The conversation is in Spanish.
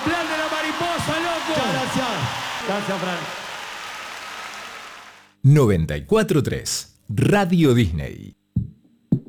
plan de la mariposa, loco. Muchas gracias. Gracias, Fran. 94.3 Radio Disney.